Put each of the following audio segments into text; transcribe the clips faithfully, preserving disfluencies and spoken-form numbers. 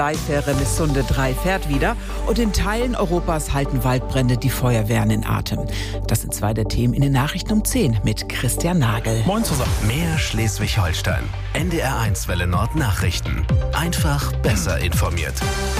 Leihfähre Missunde drei fährt wieder und in Teilen Europas halten Waldbrände die Feuerwehren in Atem. Das sind zwei der Themen in den Nachrichten um zehn mit Christian Nagel. Moin zusammen. Mehr Schleswig-Holstein. N D R eins Welle Nord Nachrichten. Einfach besser informiert.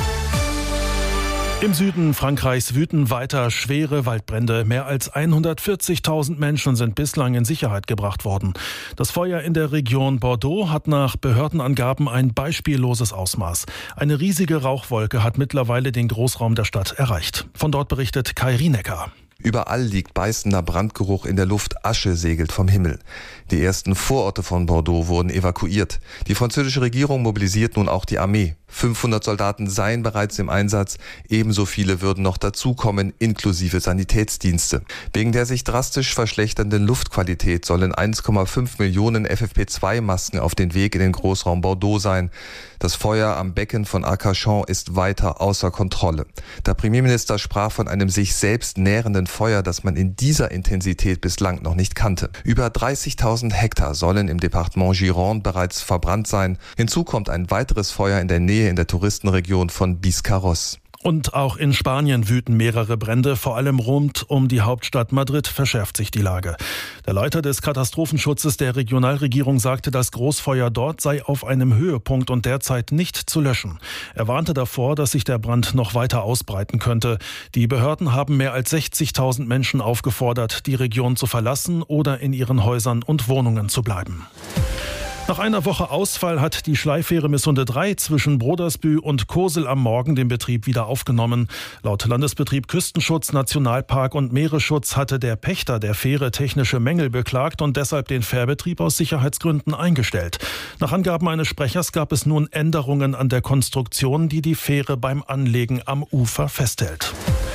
Im Süden Frankreichs wüten weiter schwere Waldbrände. Mehr als hundertvierzigtausend Menschen sind bislang in Sicherheit gebracht worden. Das Feuer in der Region Bordeaux hat nach Behördenangaben ein beispielloses Ausmaß. Eine riesige Rauchwolke hat mittlerweile den Großraum der Stadt erreicht. Von dort berichtet Kai Rienecker. Überall liegt beißender Brandgeruch in der Luft, Asche segelt vom Himmel. Die ersten Vororte von Bordeaux wurden evakuiert. Die französische Regierung mobilisiert nun auch die Armee. fünfhundert Soldaten seien bereits im Einsatz, ebenso viele würden noch dazukommen, inklusive Sanitätsdienste. Wegen der sich drastisch verschlechternden Luftqualität sollen eins Komma fünf Millionen F F P zwei Masken auf den Weg in den Großraum Bordeaux sein. Das Feuer am Becken von Arcachon ist weiter außer Kontrolle. Der Premierminister sprach von einem sich selbst nährenden Feuer, das man in dieser Intensität bislang noch nicht kannte. Über dreißigtausend Hektar sollen im Departement Gironde bereits verbrannt sein. Hinzu kommt ein weiteres Feuer in der Nähe in der Touristenregion von Biscarrosse. Und auch in Spanien wüten mehrere Brände, vor allem rund um die Hauptstadt Madrid verschärft sich die Lage. Der Leiter des Katastrophenschutzes der Regionalregierung sagte, das Großfeuer dort sei auf einem Höhepunkt und derzeit nicht zu löschen. Er warnte davor, dass sich der Brand noch weiter ausbreiten könnte. Die Behörden haben mehr als sechzigtausend Menschen aufgefordert, die Region zu verlassen oder in ihren Häusern und Wohnungen zu bleiben. Nach einer Woche Ausfall hat die Schleifähre Missunde drei zwischen Brodersbü und Kosel am Morgen den Betrieb wieder aufgenommen. Laut Landesbetrieb Küstenschutz, Nationalpark und Meeresschutz hatte der Pächter der Fähre technische Mängel beklagt und deshalb den Fährbetrieb aus Sicherheitsgründen eingestellt. Nach Angaben eines Sprechers gab es nun Änderungen an der Konstruktion, die die Fähre beim Anlegen am Ufer festhält.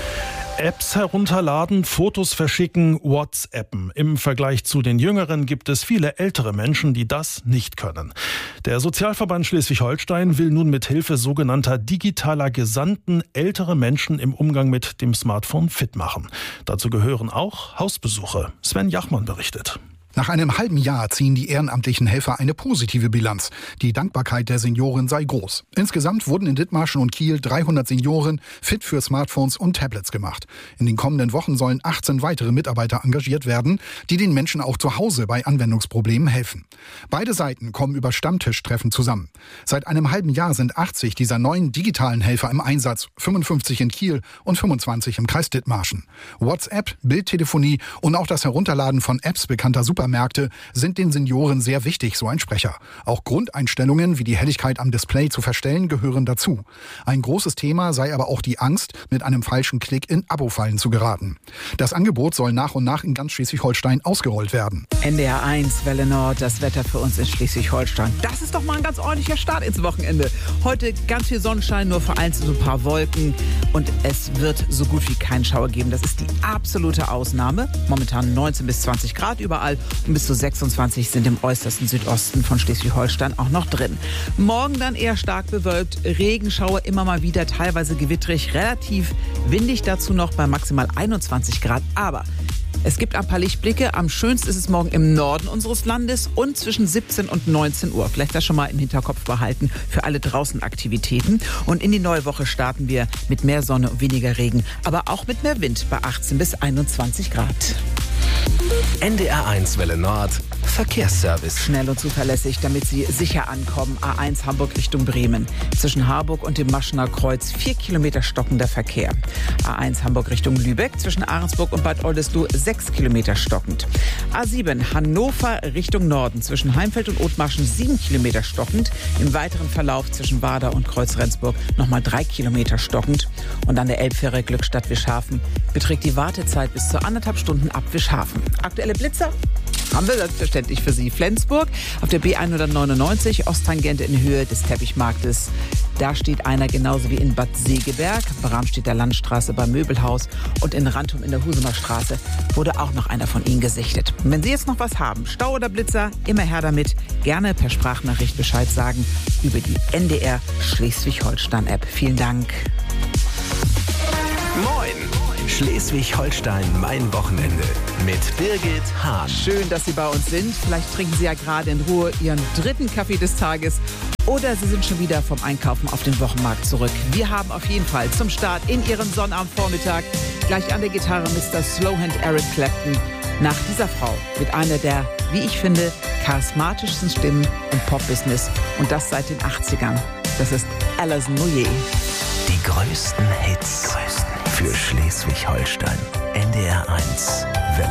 Apps herunterladen, Fotos verschicken, WhatsAppen. Im Vergleich zu den Jüngeren gibt es viele ältere Menschen, die das nicht können. Der Sozialverband Schleswig-Holstein will nun mit Hilfe sogenannter digitaler Gesandten ältere Menschen im Umgang mit dem Smartphone fit machen. Dazu gehören auch Hausbesuche. Sven Jachmann berichtet. Nach einem halben Jahr ziehen die ehrenamtlichen Helfer eine positive Bilanz. Die Dankbarkeit der Senioren sei groß. Insgesamt wurden in Dithmarschen und Kiel dreihundert Senioren fit für Smartphones und Tablets gemacht. In den kommenden Wochen sollen achtzehn weitere Mitarbeiter engagiert werden, die den Menschen auch zu Hause bei Anwendungsproblemen helfen. Beide Seiten kommen über Stammtischtreffen zusammen. Seit einem halben Jahr sind achtzig dieser neuen digitalen Helfer im Einsatz, fünfundfünfzig in Kiel und fünfundzwanzig im Kreis Dithmarschen. WhatsApp, Bildtelefonie und auch das Herunterladen von Apps bekannter Supermärkte sind den Senioren sehr wichtig, so ein Sprecher. Auch Grundeinstellungen wie die Helligkeit am Display zu verstellen gehören dazu. Ein großes Thema sei aber auch die Angst, mit einem falschen Klick in Abo-Fallen zu geraten. Das Angebot soll nach und nach in ganz Schleswig-Holstein ausgerollt werden. N D R eins Welle Nord, das Wetter für uns in Schleswig-Holstein. Das ist doch mal ein ganz ordentlicher Start ins Wochenende. Heute ganz viel Sonnenschein, nur vereinzelt ein paar Wolken und es wird so gut wie keinen Schauer geben. Das ist die absolute Ausnahme. Momentan neunzehn bis zwanzig Grad überall. Und bis zu sechsundzwanzig sind im äußersten Südosten von Schleswig-Holstein auch noch drin. Morgen dann eher stark bewölkt, Regenschauer immer mal wieder, teilweise gewittrig, relativ windig dazu noch bei maximal einundzwanzig Grad. Aber es gibt ein paar Lichtblicke. Am schönsten ist es morgen im Norden unseres Landes und zwischen siebzehn und neunzehn Uhr. Vielleicht das schon mal im Hinterkopf behalten für alle draußen Aktivitäten. Und in die neue Woche starten wir mit mehr Sonne und weniger Regen, aber auch mit mehr Wind bei achtzehn bis einundzwanzig Grad. N D R eins Welle Nord Verkehrsservice. Schnell und zuverlässig, damit Sie sicher ankommen. A eins Hamburg Richtung Bremen. Zwischen Harburg und dem Maschener Kreuz vier Kilometer stockender Verkehr. A eins Hamburg Richtung Lübeck. Zwischen Ahrensburg und Bad Oldesloe sechs Kilometer stockend. A sieben Hannover Richtung Norden. Zwischen Heimfeld und Othmarschen sieben Kilometer stockend. Im weiteren Verlauf zwischen Wader und Kreuz-Rendsburg nochmal drei Kilometer stockend. Und an der Elbfähre Glückstadt-Wischhafen beträgt die Wartezeit bis zu anderthalb Stunden ab Wischhafen. Aktuelle Blitzer haben wir selbstverständlich für Sie. Flensburg auf der B hundertneunundneunzig, Osttangente in Höhe des Teppichmarktes. Da steht einer genauso wie in Bad Segeberg. Bramstedter Landstraße beim Möbelhaus und in Rantum in der Husumer Straße wurde auch noch einer von Ihnen gesichtet. Und wenn Sie jetzt noch was haben, Stau oder Blitzer, immer her damit. Gerne per Sprachnachricht Bescheid sagen über die N D R Schleswig-Holstein-App. Vielen Dank. Moin! Schleswig-Holstein, mein Wochenende mit Birgit Hahn. Schön, dass Sie bei uns sind. Vielleicht trinken Sie ja gerade in Ruhe Ihren dritten Kaffee des Tages Oder Sie sind schon wieder vom Einkaufen auf den Wochenmarkt zurück. Wir haben auf jeden Fall zum Start in Ihrem Sonnabendvormittag gleich an der Gitarre Mister Slowhand Eric Clapton. Nach dieser Frau mit einer der, wie ich finde, charismatischsten Stimmen im Pop-Business. Und das seit den achtzigern. Das ist Alison Moyet. Die größten Hits für Schleswig-Holstein. N D R eins.